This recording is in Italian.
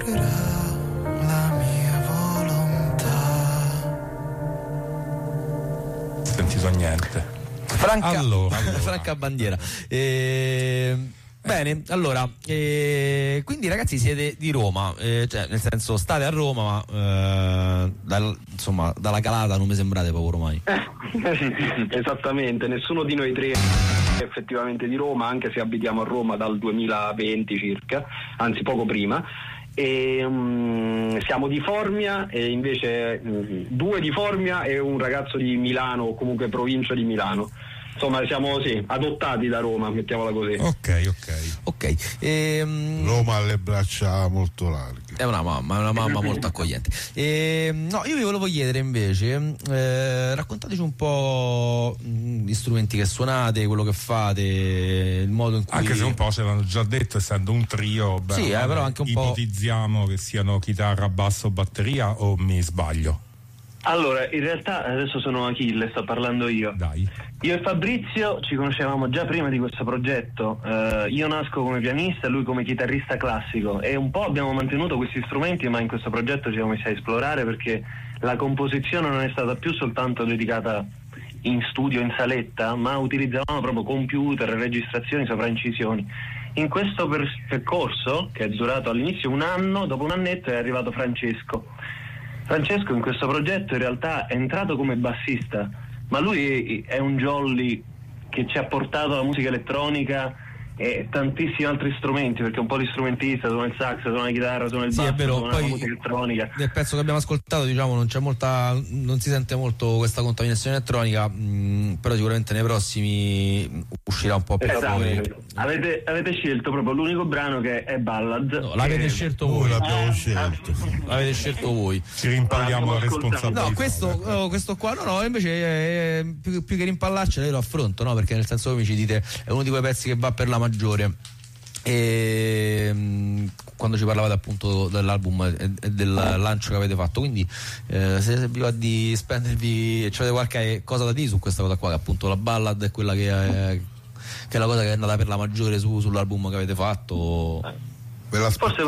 la mia volontà. Sentito niente. Franca Bandiera. Bene, allora, quindi ragazzi siete di Roma, cioè nel senso state a Roma, ma insomma dalla calata non mi sembrate proprio romani. Esattamente, nessuno di noi tre è effettivamente di Roma, anche se abitiamo a Roma dal 2020 circa, anzi poco prima. E siamo di Formia, e invece due di Formia e un ragazzo di Milano, o comunque provincia di Milano. Insomma siamo adottati da Roma, mettiamola così. Ok. Roma ha le braccia molto larghe. È una mamma molto accogliente. No, io vi volevo chiedere invece, raccontateci un po' gli strumenti che suonate, quello che fate, il modo in cui... Anche se un po' ce l'hanno già detto, essendo un trio, sì, però anche un ipotizziamo che siano chitarra, basso, batteria, o mi sbaglio? Allora, in realtà adesso sono Achille, sto parlando io. Dai. Io e Fabrizio ci conoscevamo già prima di questo progetto. Io nasco come pianista, lui come chitarrista classico, e un po' abbiamo mantenuto questi strumenti, ma in questo progetto ci siamo messi a esplorare, perché la composizione non è stata più soltanto dedicata in studio, in saletta, ma utilizzavamo proprio computer, registrazioni, sovraincisioni. In questo percorso, che è durato all'inizio un anno, dopo un annetto è arrivato Francesco in questo progetto. In realtà è entrato come bassista, ma lui è un jolly che ci ha portato la musica elettronica e tantissimi altri strumenti, perché è un po' di strumentista, suona il sax, suona la chitarra, suona il basso, suona la musica elettronica. Nel pezzo che abbiamo ascoltato, diciamo, non si sente molto questa contaminazione elettronica, però sicuramente nei prossimi uscirà un po' più fuori. Avete scelto proprio l'unico brano che è ballad. No, l'avete scelto voi. L'abbiamo scelto. L'avete scelto voi. Ci rimpalliamo la responsabilità. No, questo qua no, invece più che rimpallarcela io lo affronto, no? Perché nel senso, voi mi ci dite è uno di quei pezzi che va per la maggiore. E quando ci parlavate appunto dell'album e del lancio che avete fatto, quindi se vi va di spendervi, c'avete qualche cosa da dire su questa cosa qua, che appunto la ballad è quella che è la cosa che è andata per la maggiore sull'album che avete fatto? Forse